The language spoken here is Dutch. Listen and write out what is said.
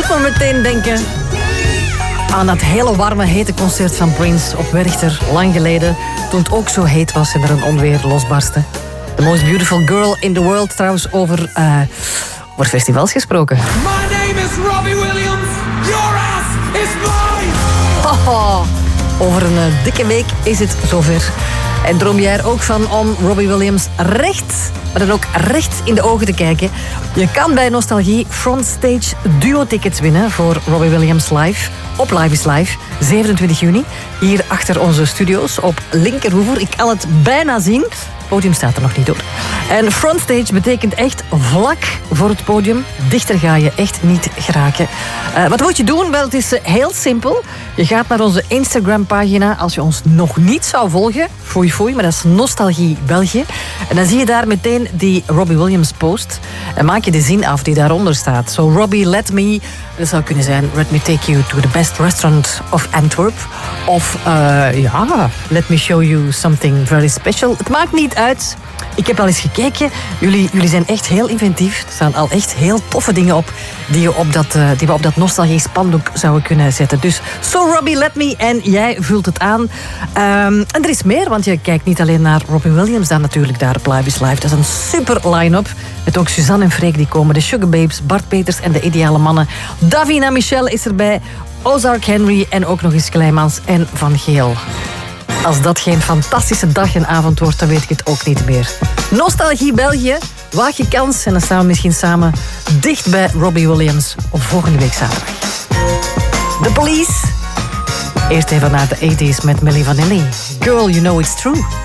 doet me meteen denken aan dat hele warme, hete concert van Prince op Werchter, lang geleden, toen het ook zo heet was en er een onweer losbarstte. The most beautiful girl in the world, trouwens, over festivals gesproken. My name is Robbie Williams. Your ass is mine. Oh, over een dikke week is het zover. En droom jij er ook van om Robbie Williams recht, maar dan ook recht in de ogen te kijken? Je kan bij Nostalgie Frontstage duo-tickets winnen voor Robbie Williams live. Op Live is Live, 27 juni. Hier achter onze studio's op Linkerhoever. Ik kan het bijna zien. Het podium staat er nog niet door. En frontstage betekent echt vlak voor het podium. Dichter ga je echt niet geraken. Wat moet je doen? Wel, het is heel simpel. Je gaat naar onze Instagram-pagina. Als je ons nog niet zou volgen, foei, maar dat is Nostalgie België. En dan zie je daar meteen die Robbie Williams post. En maak je de zin af die daaronder staat. So Robbie, let me... Dat zou kunnen zijn, let me take you to the best restaurant of Antwerp. Of, let me show you something very special. Het maakt niet uit. Ik heb al eens gekeken. Jullie zijn echt heel inventief. Er staan al echt heel toffe dingen op die we op dat nostalgie spandoek zouden kunnen zetten. Dus So Robbie, let me. En jij vult het aan. En er is meer, want je kijkt niet alleen naar Robbie Williams dan natuurlijk daar op Live is Live. Dat is een super line-up. Met ook Suzanne en Freek die komen. De Sugar Babes, Bart Peters en de Ideale Mannen. Davina Michel is erbij. Ozark Henry en ook nog eens Kleimans en Van Geel. Als dat geen fantastische dag en avond wordt, dan weet ik het ook niet meer. Nostalgie België, waag je kans en dan staan we misschien samen dicht bij Robbie Williams op volgende week zaterdag. The Police. Eerst even naar de 80s met Milli Vanilli. Girl, you know it's true.